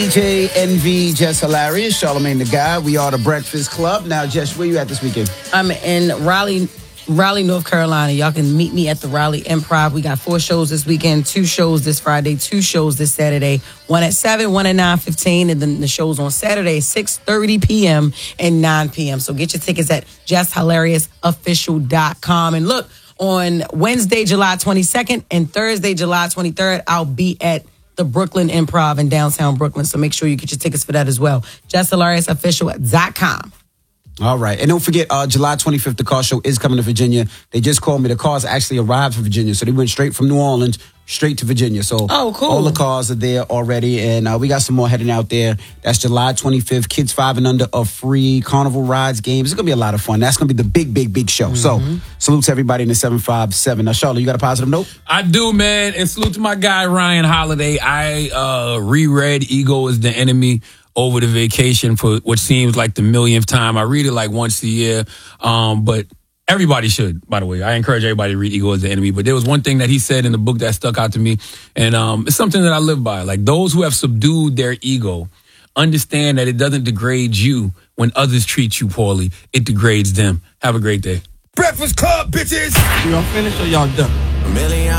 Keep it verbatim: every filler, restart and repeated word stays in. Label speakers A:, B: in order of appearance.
A: D J Envy, Jess Hilarious, Charlamagne the Guy. We are the Breakfast Club. Now, Jess, where you at this weekend?
B: I'm in Raleigh, Raleigh, North Carolina. Y'all can meet me at the Raleigh Improv. We got four shows this weekend, two shows this Friday, two shows this Saturday. One at seven, one at nine fifteen, and then the shows on Saturday, six thirty p.m. and nine p.m. So get your tickets at jess hilarious official dot com. And look, on Wednesday, July twenty-second and Thursday, July twenty-third, I'll be at the Brooklyn Improv in downtown Brooklyn. So make sure you get your tickets for that as well. jess hilarious official dot com.
A: All right. And don't forget, uh, July twenty-fifth, the car show is coming to Virginia. They just called me. The cars actually arrived from Virginia. So they went straight from New Orleans straight to Virginia. So
B: oh, cool.
A: All the cars are there already. And uh, we got some more heading out there. That's July twenty-fifth. Kids five and under are free. Carnival rides, games. It's going to be a lot of fun. That's going to be the big, big, big show. Mm-hmm. So salute to everybody in the seven five seven. Now, Charlotte, you got a positive note?
C: I do, man. And salute to my guy, Ryan Holiday. I uh, reread Ego is the Enemy over the vacation for what seems like the millionth time. I read it like once a year, um, but everybody should, by the way. I encourage everybody to read Ego is the Enemy. But there was one thing that he said in the book that stuck out to me, and um, it's something that I live by. Like, those who have subdued their ego understand that it doesn't degrade you when others treat you poorly. It degrades them. Have a great day.
D: Breakfast Club, bitches!
E: Y'all finished or y'all done?
D: A million